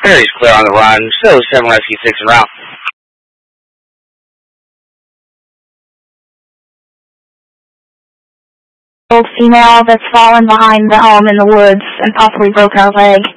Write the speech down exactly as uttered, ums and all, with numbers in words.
Aries clear on the run. Show seven Rescue six en route. Old female that's fallen behind the home in the woods and possibly broke her leg.